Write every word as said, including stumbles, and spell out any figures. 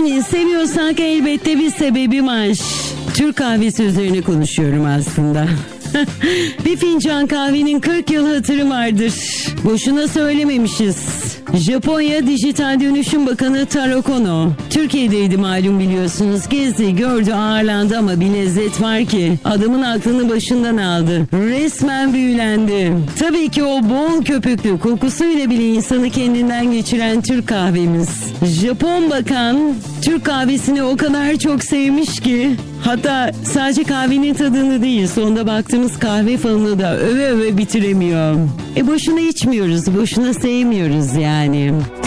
Yani seviyorsak elbette bir sebebim var. Türk kahvesi üzerine konuşuyorum aslında. Bir fincan kahvenin kırk yıl hatırı vardır. Boşuna söylememişiz. Japonya Dijital Dönüşüm Bakanı Taro Kono Türkiye'deydi malum, biliyorsunuz. Gezdi, gördü, ağırlandı ama bir lezzet var ki adamın aklını başından aldı. Resmen büyülendi. Tabii ki o bol köpüklü kokusuyla bile insanı kendinden geçiren Türk kahvemiz. Japon bakan Türk kahvesini o kadar çok sevmiş ki, hatta sadece kahvenin tadını değil, sonunda baktığımız kahve falını da öve öve bitiremiyor. E boşuna içmiyoruz, boşuna sevmiyoruz yani.